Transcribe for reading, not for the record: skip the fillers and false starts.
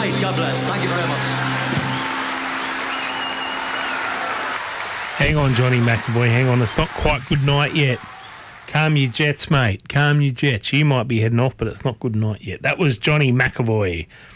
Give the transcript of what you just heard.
Great. God bless. Thank you very much. Hang on, Johnny McAvoy, hang on. It's not quite good night yet. Calm your jets, mate. Calm your jets. You might be heading off, but it's not good night yet. That was Johnny McAvoy